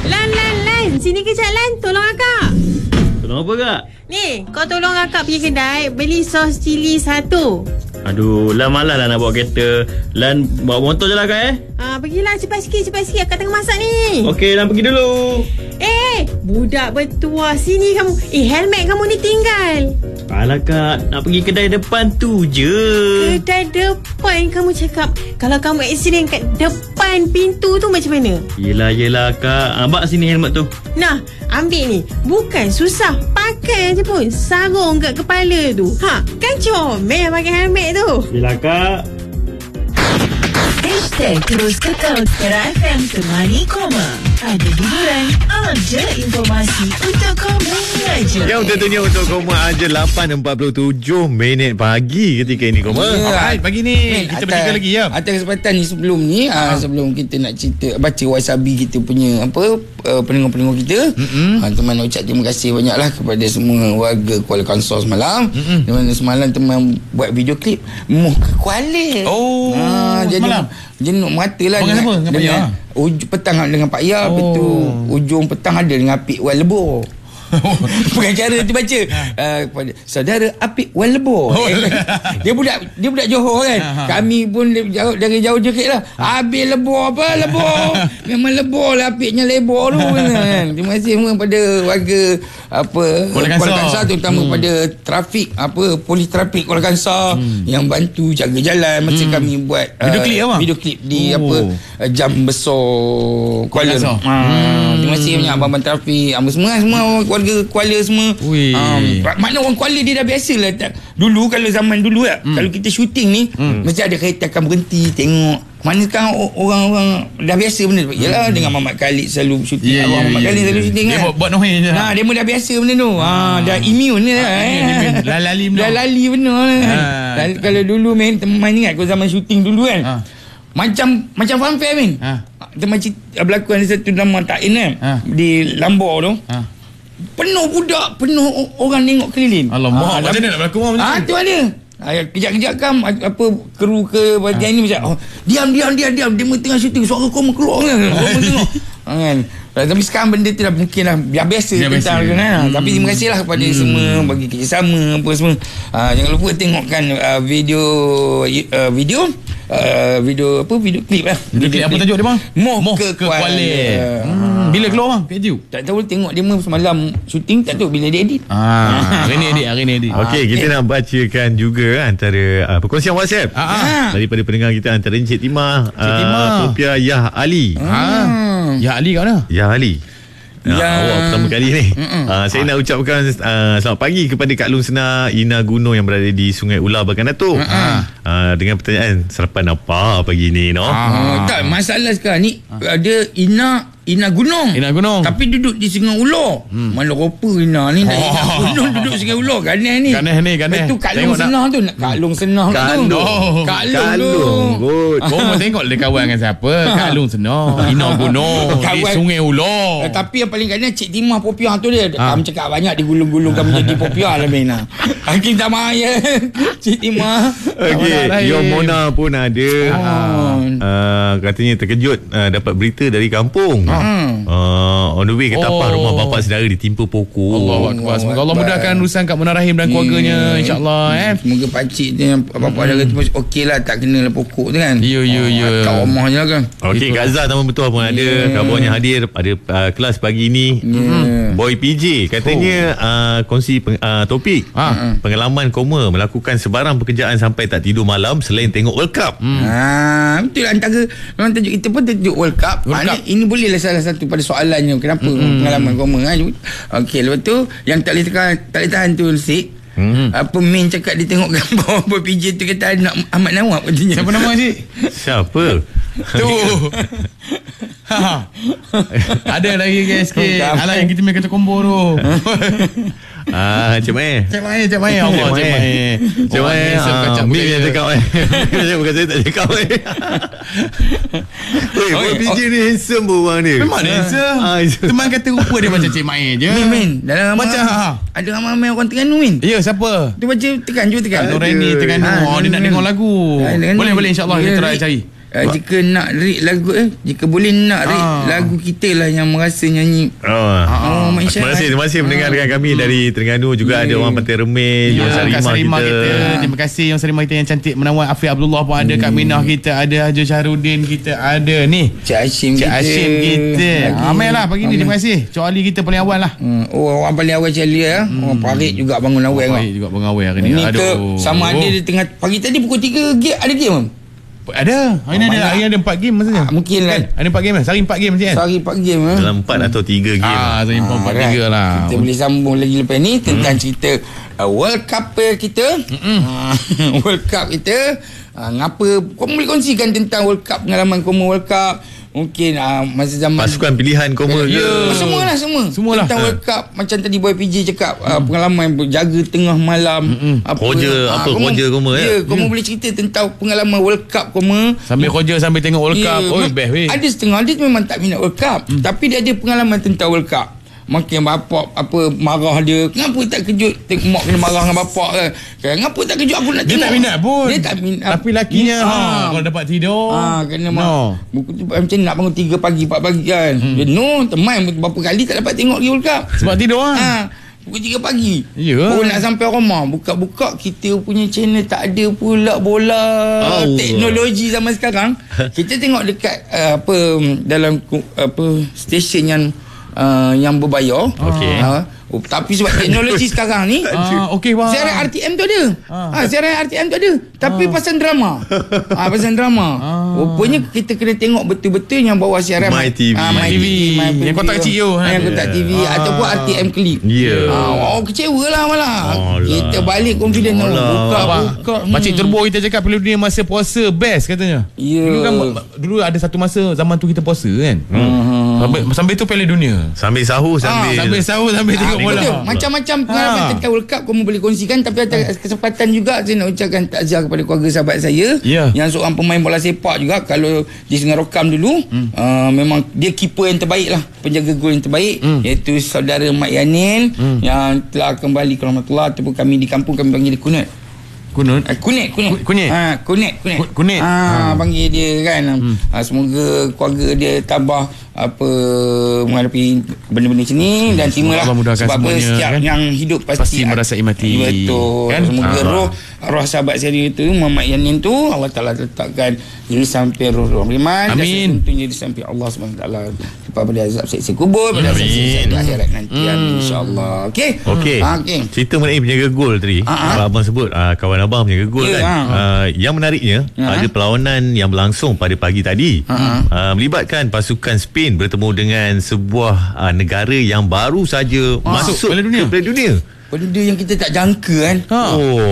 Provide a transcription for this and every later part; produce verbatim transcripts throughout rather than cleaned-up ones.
Lan, Lan, Lan. Sini kejap, Lan. Tolong akak. Tolong apa, Kak? Ni, kau tolong akak pergi kedai beli sos cili satu. Aduh, Lan malas lah nak bawa kereta. Lan bawa motor je lah, Kak eh. Ah, pergilah cepat sikit, cepat sikit. Akak tengah masak ni. Okey, Lan pergi dulu. Eh, budak bertuah. Sini kamu. Eh, helmet kamu ni tinggal. Alah, Kak. Nak pergi kedai depan tu je. Kedai depan kamu cakap. Kalau kamu aksiden kat depan pintu tu macam mana? Yelah, yelah, Kak. Abang sini helmet tu. Nah, ambil ni. Bukan susah. Pakai je pun. Sarung kat kepala tu. Ha, kan comel pakai helmet tu. Yelah, Kak. Hashtag terus kekal Kera F M Temani Koma. Ada hiburan, ada informasi untuk kamu aja. Yang tentunya untuk Koma aja lapan empat puluh tujuh minit pagi ketika ini Koma. Ya, Alright, pagi ni Man, kita atas, bertiga lagi ya. Atas kesempatan ni sebelum ni ha. uh, sebelum kita nak cerita baca wasabi kita punya apa uh, pendengar-pendengar kita. Mm-hmm. Uh, teman nak ucap terima kasih banyaklah kepada semua warga Kuala Kangsar semalam. Mm-hmm. Di mana semalam teman buat video klip Muh ke Kuala. Oh, uh, jadi semalam jenuk mata lah dengan, dengan, dengan Pak Ya. Ujung petang dengan Pak Ya. Oh. Lepas tu ujung petang ada dengan Apik Wan Lebur. Pengacara tu baca uh, kepada saudara Apik Wan Lebur. Oh. Dia budak dia budak Johor kan. Kami pun jauh, dari jauh je lah. Habis lebur apa lebur. Memang lebur lah Apiknya lebur tu kan. Terima kasih semua pada warga apa Kuala Kangsar terutama hmm. pada trafik apa polis trafik Kuala Kangsar hmm. yang bantu jaga jalan masa hmm. kami buat uh, video klip apa? Video klip di oh. apa uh, jam besar Kuala. Hmm. Terima kasih banyak abang-abang trafik, abang semua semua warga Kuala semua. Um, makna orang Kuala dia dah biasa lah. Dulu kalau zaman dulu lah, hmm. kalau kita syuting ni hmm. mesti ada kereta akan berhenti tengok. Mana sekarang orang-orang dah biasa benda tu. Yalah hmm. dengan Muhammad Khalid selalu syuting. Yeah, yeah, Muhammad yeah, Khalid yeah, selalu syuting yeah. kan. Dia buat noise je. Nah, dia pun dah biasa benda tu. Ha, ah, dah immune ni dah. Dah lali benda. Dah lali benda kan. Ah. Kalau dulu main teman ingat kau zaman syuting dulu kan. Ah. Macam macam fanfare min. Ha. Teman berlakon ada satu nama Tain kan. Ha. Di Lambor tu. Ha. Penuh budak, penuh orang tengok keliling. Alamak, ha, macam mana nak berlakon macam tu? Ah, tu ada. Kejap-kejap kan apa kru ke bahagian ni macam oh, diam diam diam diam dia tengah syuting suara kau keluar kan. Kau tengok. Kan. Tapi sekarang benda tu dah mungkin dah biar biasa kita kan. Hmm. Tapi terima kasihlah kepada hmm. semua bagi kerjasama apa semua. Ha, jangan lupa tengokkan uh, video uh, video uh, video apa video klip lah. Video, video klip apa tajuk dia bang? Moh ke, ke Kuala. Hmm. Bila keluar bang? Kejap. Tak tahu tengok dia semalam syuting tak tahu bila dia edit. Ah, hari ni edit, hari ni edit. Okey, kita eh. nak bacakan juga antara uh, perkongsian WhatsApp ah, ah. daripada pendengar kita antara Encik Timah, Encik Timah, uh, Popiah Yah Ali. Ah. Yah Ali kat mana? Yah Ali. Ya. Uh, awak pertama kali ni uh, saya nak ucapkan uh, selamat pagi kepada Kak Long Senar Ina Gunung yang berada di Sungai Ular Bagan Datuk. uh, uh, Dengan pertanyaan sarapan apa pagi ni no? uh, Tak, masalah sekarang ni uh. ada Ina Ina Gunung. Ina Gunung. Tapi duduk di Sungai Ular. Hmm. Mana rupa Ina ni. Oh. Ina Gunung duduk Sungai Ular. Ganeh ni. Ganeh ni, ganeh. Itu Kak Long Senah tu. Kak Long Senah tu. Kak Long tu. Good. Kau mau tengok dia kawan dengan siapa? Kak Long Senah. Ina Gunung. Di Sungai Ular. Tapi yang paling ganeh Cik Timah Popiah tu dia. Ha. Kamu cakap banyak digulung-gulungkan menjadi Popiah lah Mena. Hakim tak maaf ya. Cik Timah. Okay. Your Mona pun ada. Oh. Uh, katanya terkejut uh, dapat berita dari kampung. Ha. Hmm. Uh, on the way ke tapak oh. rumah bapa saudara ditimpa pokok. Allah Akbar. Semoga Allah mudahkan urusan Kak Mona Rahim dan keluarganya, hmm. insya-Allah eh. Semoga pakcik tu yang bapa saudara tu okeylah, tak kena lah pokok tu kan. Ya ya ya. Kat rumah je kan. Okey, Kak Azhar Taman Betul pun ada yeah. kabarnya hadir pada uh, kelas pagi ni. Yeah. Boy P J katanya oh. uh, kongsi peng, uh, topik ha. pengalaman koma melakukan sebarang pekerjaan sampai tak tidur malam selain tengok World Cup. Hmm. Ha, betul lah, antara memang tajuk kita pun tajuk World Cup. World Cup. Ini bolehlah salah satu pada soalannya kenapa mm-hmm. pengalaman koma ha? Okey, lepas tu yang tak boleh tahan, tak boleh tahan tu Sik. Hmm. Apa Min cakap dia tengok gambar apa P J tu kata anak Ahmad Nawab katanya. Siapa nama Cik? Siapa? Tu. Ada lagi guys sikit. Alah yang kita main kata combo tu. Ah, Cik Mai. Cik Mai, Cik Mai. Allah, Cik Mai. Cik Mai, Min yang cakap eh. Bukan saya tak cakap eh. Weh, P J ni handsome pun orang ni. Memang handsome. Teman kata rupa dia macam Cik Mai je. Min, Min. Dalam macam ada ramai-ramai orang Terengganu Min. Ya, siapa? Tu baca tekan, cuba tekan. Nur Reni Terengganu. Oh, dia nak dengar lagu. Boleh, boleh insya-Allah kita try cari. Uh, jika nak read lagu eh jika boleh nak read Ah. lagu kita lah yang merasa nyanyi. Oh. Oh, Mak Isyak. Terima kasih, terima kasih mendengar dengan kami dari Terengganu. Juga Ya. ada orang Pantai Remeh, Ya, Yon Kak Sarimah Sarimah kita. kita. Terima kasih Yang Sarimah kita yang cantik menawan. Afiq Abdullah pun ada. Kak Minah kita ada. Haji Syahrudin kita ada. Ni Cik Hashim Cik kita. Hashim kita. Lagi. Amai lah pagi ni. Amai. Terima kasih. Cik Ali kita paling awal lah. Hmm. Oh, orang paling awal Cik Ali ya. Hmm. Orang Parit juga bangun awal. Baik juga pengawal hari ni. Ni ke Aduh. sama ada di tengah pagi tadi pukul tiga game ada game kan? Ada. Hari ni Oh, ada. banyak. Hari ni ada empat game maksudnya. Ah, mungkin kan. Ada empat game kan? Sehari empat game macam kan? Sehari empat game eh. Dalam empat atau tiga game. Ah, sehari empat empat right. tiga lah. Kita boleh sambung lagi lepas ni tentang hmm. cerita uh, World Cup kita. Uh, World Cup kita. Uh, ngapa kau boleh kongsikan tentang World Cup, pengalaman kau World Cup? Mungkin uh, masa zaman Pasukan pilihan koma ke? Oh, semualah semua. Semualah. Tentang World Cup macam tadi Boy P J cakap uh, pengalaman berjaga tengah malam. Apa Koja, ah, apa, kamu- koja koma, Ya, ya? kamu boleh cerita tentang pengalaman World Cup koma. Sambil kerja sambil tengok World Cup. Ya, Oi, ma- best weh. Ada setengah dia memang tak minat World Cup, hmm. tapi dia ada pengalaman tentang World Cup. Makin bapak apa marah dia, kenapa tak kejut tengok mak kena marah dengan bapak kan. Kan kenapa tak kejut aku nak Dia tengok. tak minat pun. Dia tak minat. Tapi lakinya Hmm, ha, ah. kalau dapat tidur. Ah, kena mak. No. Buku tu macam nak bangun tiga pagi, empat pagi kan. Hmm. Dia no, teman berapa kali tak dapat tengok lagi World Cup. Sebab tidur ah. Ha, pukul tiga pagi. Ya. Baru nak sampai rumah, buka-buka kita punya channel tak ada pula bola. Oh. Teknologi zaman sekarang. Kita tengok dekat uh, apa dalam apa stesen yang uh, yang berbayar. Okey. Uh, oh, tapi sebab teknologi sekarang ni Ah, okey wah. siaran R T M tu ada. Ah. Ha, siaran R T M tu ada. Tapi pasal drama. Ha, pasal drama. Ah. Rupanya kita kena tengok betul-betul yang bawa siaran My T V. Ah, My My T V. T V. My Yang kotak kecil tu, Ha, ha? yang kotak T V Ah. ataupun R T M Clip. Ya. Ah, oh kecewa lah malah. Alah. Kita balik confident tau. Alah. Buka Abang, buka. Hmm. Pakcik Turbo kita cakap Piala Dunia masa puasa best katanya. Ya. Dulu kan dulu ada satu masa zaman tu kita puasa kan. Hmm. Sampai, sampai tu Piala Dunia. Sambil sahur, sambil... Sambil sahur sambil Ah, tengok bola. betul. Macam-macam pengalaman Ah. tentang World Cup kamu boleh kongsikan. Tapi atas kesempatan juga saya nak ucapkan takziah kepada keluarga sahabat saya Ya. yang seorang pemain bola sepak juga. Kalau di Sungai Rokam dulu hmm. uh, memang dia keeper yang terbaik lah, penjaga gol yang terbaik, hmm. iaitu saudara Mat Yanin hmm. yang telah kembali ke rahmatullah, ataupun kami di kampung kami panggil dia Kunut. Kunut. Ah, kunet, kunet. Ku- kunet? Ha, kunet, kunet. Ku- kunet? Ah, panggil dia kan. Hmm. Ah, semoga keluarga dia tabah apa menghadapi benda-benda sini dan terimalah. Allah mudahkan sebab apa semuanya, setiap kan? yang hidup pasti, Pasti merasai mati. Betul. Kan? Semoga Ah. roh roh sahabat saya itu Muhammad Yanin tu Allah Taala letakkan diri sampai roh-roh beriman dan Amin. tentunya di samping Allah Subhanahu Wa Taala daripada azab siksa kubur, pada azab siksa di akhirat nanti. Amin, insya-Allah. Okey. Okey. Ah, okey. Cerita mengenai penjaga gol tadi. Ah, ah. Abang sebut ah, kawan abang penjaga gol Ya, kan. ah. Ah, yang menariknya Ah. ada perlawanan yang berlangsung pada pagi tadi. Ah, Ah, melibatkan pasukan Spain bertemu dengan sebuah ah, negara yang baru saja masuk Piala Dunia. ke Piala Dunia. Benda yang kita tak jangka kan. Ha.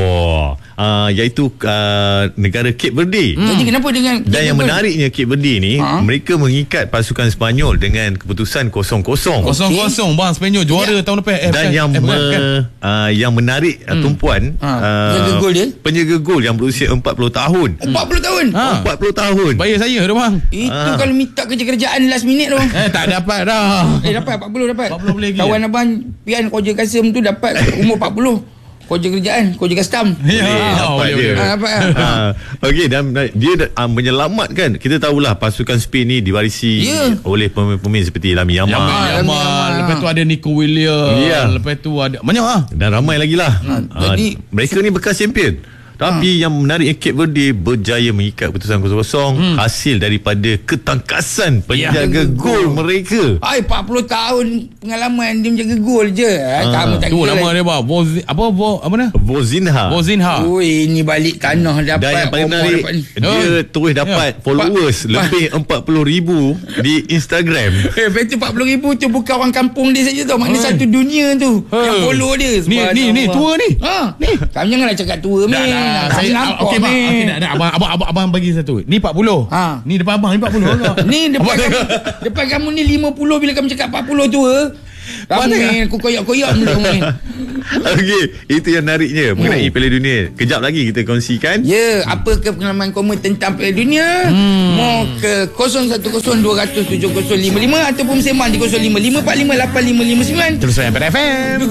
Oh, uh, iaitu uh, negara Cape Verde. Hmm. Jadi kenapa dengan Dan yang menariknya Cape Verde ni, Ha? mereka mengikat pasukan Sepanyol dengan keputusan kosong kosong. Kosong kosong bang Spanyol juara Ya. tahun lepas. Eh, Dan bukan. yang eh, me, bukan, kan? uh, yang menarik hmm. tumpuan Ha, uh, penjaga gol dia? penjaga gol yang berusia empat puluh tahun. empat puluh tahun. Ha. empat puluh tahun. Bayar saya tu bang. Itu Ah. kalau minta kerja-kerjaan last minute tu. Eh tak dapat dah. Eh dapat empat puluh dapat. empat puluh boleh lagi, Kawan ya? abang Pian Koja Kasim tu dapat umur empat puluh. Koja kerjaan, koja custom. Ya, Boleh, dapat boleh, dia. boleh. Ah, dapat. Ha, okey, dan dia uh, menyelamatkan. Kita tahulah pasukan Spain ni diwarisi Ya. oleh pemain-pemain seperti Lami Yamal. Yamal, Yamal. Yamal. Lepas tu ada Nico Williams. Ya. Lepas tu ada banyak ah. Dan ramai lagi lah. Ha, Ha, jadi- mereka ni bekas champion. Tapi yang menariknya Cape Verde berjaya mengikat keputusan kosong kosong hmm. hasil daripada ketangkasan penjaga Ya. gol mereka. Ai empat puluh tahun pengalaman dia menjaga gol je. Ah, kamu tak Tu kira nama lagi. dia bang. Vozi, apa vo, apa mana? Vozinha. Vozinha. Oi, ini balik tanah dapat. Dan yang paling umur menarik, dapat ni. dia Oh. terus dapat Ya. followers Pa- lebih empat puluh ribu di Instagram. Eh, betul empat puluh ribu tu bukan orang kampung dia saja tau. Maknanya Oi. satu dunia tu Oh. yang follow dia. Ni ni ni tua ni. Ha, ni. Kamu janganlah cakap tua Dah, Min. dah. Kamu Saya nampak okey bang. Min. Okey dah, dah. Abang, abang abang abang bagi satu. Ni empat puluh. Ha. Ni depan abang ni empat puluh agak. Ni depan Abang- kamu, depan kamu ni lima puluh bila kamu cakap empat puluh tua. Kamu Abang tengok. ni aku koyak-koyak dulu kamu ni. Okey, itu yang menariknya mengenai Oh. Piala Dunia. Kejap lagi kita kongsikan. Ya, apa ke pengalaman kamu tentang Piala Dunia? Hmm. Mau ke kosong satu kosong dua kosong tujuh kosong lima lima ataupun sembang di kosong lima lima empat lima lapan lima lima sembilan. Terus saya F M.